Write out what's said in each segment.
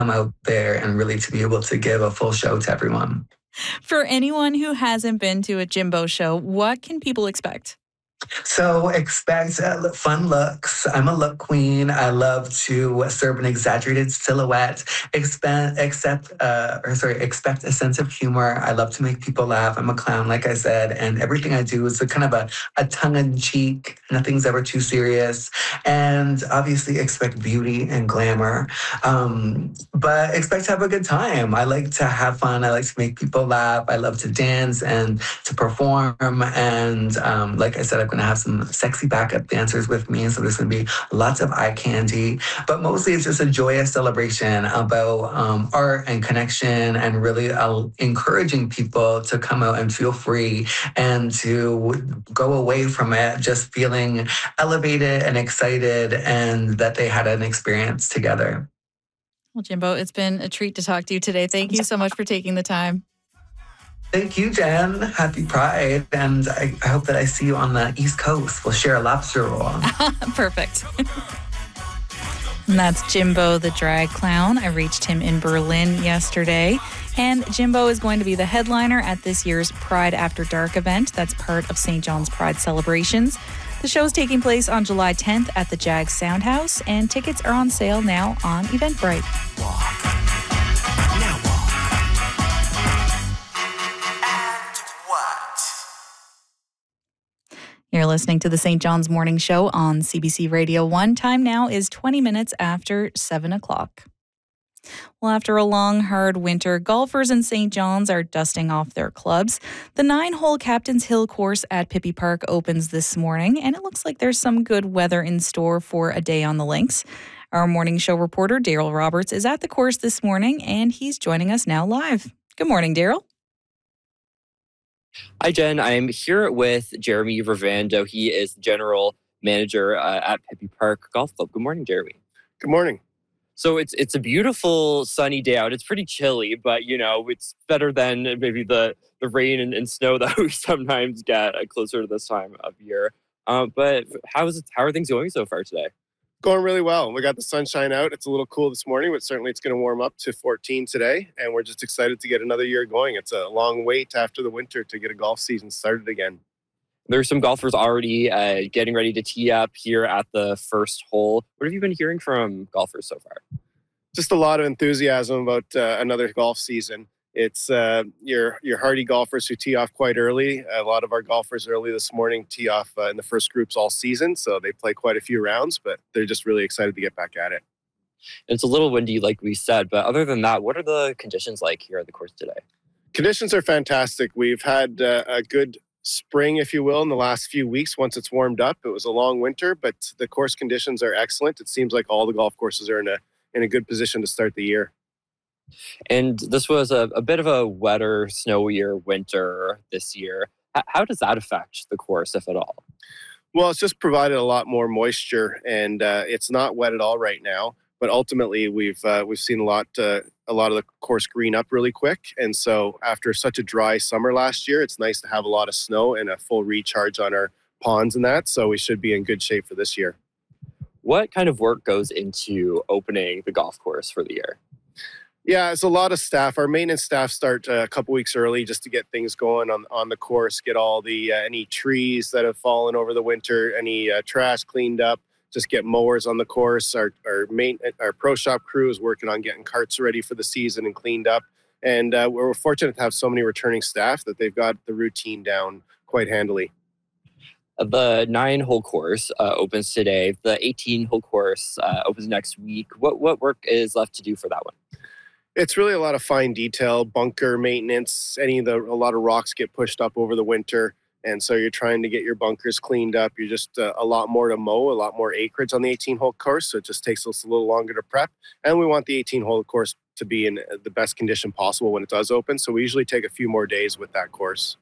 out there and really to be able to give a full show to everyone. For anyone who hasn't been to a Jimbo show, what can people expect? So expect fun looks. I'm a look queen. I love to serve an exaggerated silhouette. Expect a sense of humor. I love to make people laugh. I'm a clown, like I said, and everything I do is a kind of a tongue-in-cheek. Nothing's ever too serious. And obviously expect beauty and glamour. But expect to have a good time. I like to have fun. I like to make people laugh. I love to dance and to perform. And like I said, I'm going to have some sexy backup dancers with me. So there's going to be lots of eye candy. But mostly it's just a joyous celebration about art and connection and really encouraging people to come out and feel free and to go away from it just feeling elevated and excited and that they had an experience together. Well, Jimbo, it's been a treat to talk to you today. Thank you so much for taking the time. Thank you, Jen. Happy Pride. And I hope that I see you on the East Coast. We'll share a lobster roll. Perfect. And that's Jimbo the drag clown. I reached him in Berlin yesterday. And Jimbo is going to be the headliner at this year's Pride After Dark event. That's part of St. John's Pride celebrations. The show is taking place on July 10th at the Jag Soundhouse, and tickets are on sale now on Eventbrite. You're listening to the St. John's Morning Show on CBC Radio 1. Time now is 20 minutes after 7 o'clock. Well, after a long, hard winter, golfers in St. John's are dusting off their clubs. The 9-hole Captain's Hill course at Pippi Park opens this morning, and it looks like there's some good weather in store for a day on the links. Our morning show reporter, Daryl Roberts, is at the course this morning, and he's joining us now live. Good morning, Daryl. Hi, Jen. I'm here with Jeremy Rivando. He is general manager at Pippi Park Golf Club. Good morning, Jeremy. Good morning. So it's a beautiful sunny day out. It's pretty chilly, but it's better than maybe the rain and snow that we sometimes get closer to this time of year. But how are things going so far today? Going really well. We got the sunshine out. It's a little cool this morning, but certainly it's going to warm up to 14 today. And we're just excited to get another year going. It's a long wait after the winter to get a golf season started again. There's some golfers already getting ready to tee up here at the first hole. What have you been hearing from golfers so far? Just a lot of enthusiasm about another golf season. It's your hardy golfers who tee off quite early. A lot of our golfers early this morning tee off in the first groups all season, so they play quite a few rounds, but they're just really excited to get back at it. It's a little windy, like we said, but other than that, what are the conditions like here at the course today? Conditions are fantastic. We've had a good spring, if you will, in the last few weeks. Once it's warmed up, it was a long winter, but the course conditions are excellent. It seems like all the golf courses are in a good position to start the year. And this was a bit of a wetter, snowier winter this year. How does that affect the course, if at all? Well, it's just provided a lot more moisture, and it's not wet at all right now. But ultimately, we've seen a lot of the course green up really quick. And so after such a dry summer last year, it's nice to have a lot of snow and a full recharge on our ponds and that. So we should be in good shape for this year. What kind of work goes into opening the golf course for the year? Yeah, it's a lot of staff. Our maintenance staff start a couple weeks early just to get things going on the course, get all the any trees that have fallen over the winter, any trash cleaned up, just get mowers on the course. Our pro shop crew is working on getting carts ready for the season and cleaned up. And we're fortunate to have so many returning staff that they've got the routine down quite handily. The 9-hole course opens today. The 18-hole course opens next week. What work is left to do for that one? It's really a lot of fine detail, bunker maintenance. A lot of rocks get pushed up over the winter, and so you're trying to get your bunkers cleaned up. You're just a lot more to mow, a lot more acreage on the 18-hole course, so it just takes us a little longer to prep. And we want the 18-hole course to be in the best condition possible when it does open, so we usually take a few more days with that course.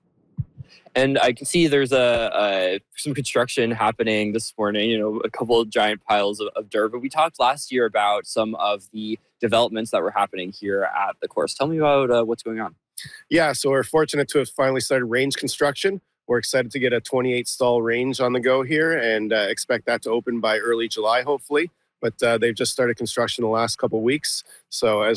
And I can see there's some construction happening this morning, a couple of giant piles of dirt. But we talked last year about some of the developments that were happening here at the course. Tell me about what's going on. Yeah, so we're fortunate to have finally started range construction. We're excited to get a 28-stall range on the go here and expect that to open by early July, hopefully. But they've just started construction the last couple of weeks. So as